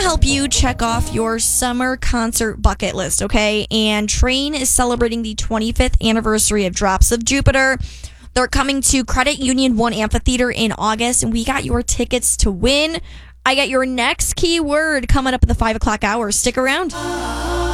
help you check off your summer concert bucket list, okay? And Train is celebrating the 25th anniversary of Drops of Jupiter. They're coming to Credit Union 1 Amphitheater in August, and we got your tickets to win. I got your next keyword coming up at the 5 o'clock hour. Stick around.